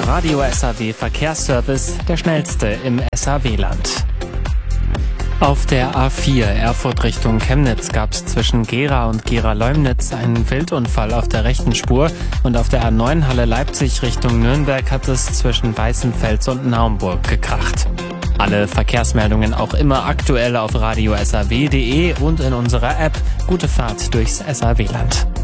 Radio SAW Verkehrsservice, der schnellste im SAW-Land. Auf der A4 Erfurt Richtung Chemnitz gab es zwischen Gera und Gera-Leumnitz einen Wildunfall auf der rechten Spur und auf der A9 Halle Leipzig Richtung Nürnberg hat es zwischen Weißenfels und Naumburg gekracht. Alle Verkehrsmeldungen auch immer aktuell auf radiosaw.de und in unserer App. Gute Fahrt durchs SAW-Land.